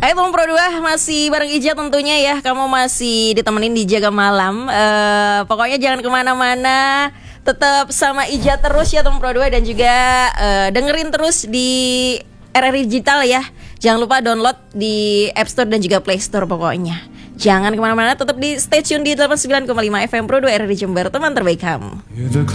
Hai teman Pro 2, masih bareng Ija tentunya ya. Kamu masih ditemenin di Jaga Malam. Pokoknya jangan kemana-mana, tetap sama Ija terus ya teman Pro 2. Dan juga dengerin terus di RRI Digital ya. Jangan lupa download di App Store dan juga Play Store pokoknya. Jangan kemana-mana, tetap di stay tune di 89,5 FM Pro 2 RRI Jember, teman terbaik kamu.